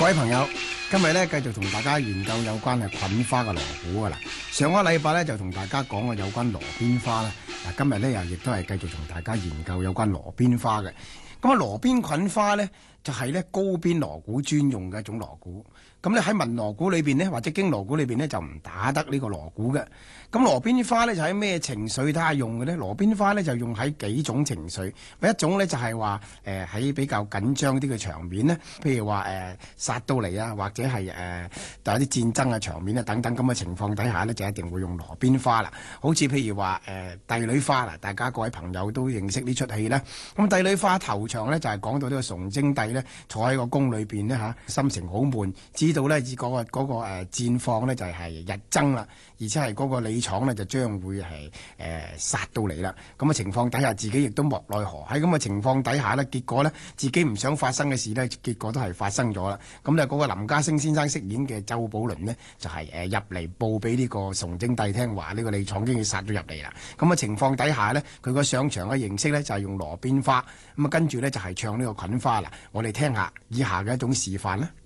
各位朋友，今日咧繼續同大家研究有關係菌花嘅鑼鼓噶啦。上個禮拜咧就同大家講過有關羅邊花啦。嗱，今日咧又亦都係繼續同大家研究有關羅邊花嘅。咁啊，羅邊菌花咧就係咧高邊鑼鼓專用嘅一種鑼鼓。咁咧喺民鑼鼓裏邊呢，或者經鑼鼓裏邊呢，就唔打得呢個鑼鼓嘅。咁羅邊花咧就喺咩情緒底下用嘅呢？羅邊花咧就用喺幾種情緒。一種咧就係話喺比較緊張啲嘅場面呢，譬如話殺到嚟啊，或者係有啲戰爭嘅場面啊等等咁嘅情況底下呢，就一定會用羅邊花啦。好似譬如話帝女花啦，大家各位朋友都認識呢出戲啦。咁帝女花頭場呢，就係講到呢個崇禎帝呢，坐喺個宮裏邊呢，心情好悶，知道呢嗰個戰況呢，就係日增啦，而且係嗰個李闖呢，就將會係殺到嚟啦。咁嘅情況底下，自己亦都莫奈何。喺咁嘅情況底下呢，結果呢，自己唔想發生嘅事呢，結果都係發生咗啦。咁呢嗰個林家聲先生飾演嘅周寶麟呢，就係入嚟報俾呢個崇禎帝聽話，呢個李闖已經殺咗入嚟啦。咁嘅情況底下呢，佢個上場嘅形式呢，就係用羅邊花，咁啊跟住呢，就係唱呢個菌花啦。我哋聽下以下嘅一種示範啦。